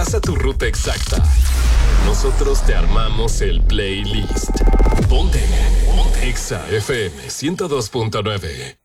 Traza tu ruta exacta. Nosotros te armamos el playlist. Ponte Exa FM 102.9.